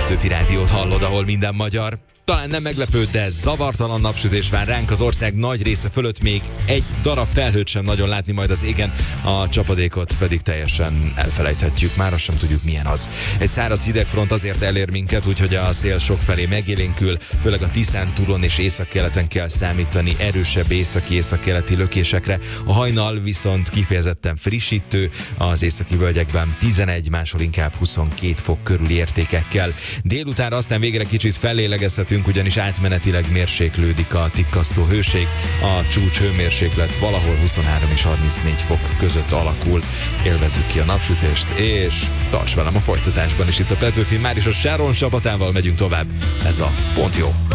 Petőfi Rádiót hallod, ahol minden magyar. Talán nem meglepő, de zavartalan napsütés vár ránk, az ország nagy része fölött még egy darab felhőt sem nagyon látni majd az égen, a csapadékot pedig teljesen elfelejthetjük, mára sem tudjuk milyen az. Egy száraz hidegfront azért elér minket, úgyhogy a szél sokfelé megélénkül, főleg a Tiszántúlon és északkeleten kell számítani erősebb északi-északkeleti lökésekre. A hajnal viszont kifejezetten frissítő, az északi völgyekben 11, máshol inkább 22 fok körüli értékekkel. Délutánra aztán végre kicsit fellélegezhetünk, ugyanis átmenetileg mérséklődik a tikkasztó hőség. A csúcs hőmérséklet valahol 23 és 34 fok között alakul. Élvezzük ki a napsütést, és tarts velem a folytatásban is itt a Petőfi, már is a Sáron Sapatával megyünk tovább. Ez a Pont Jó.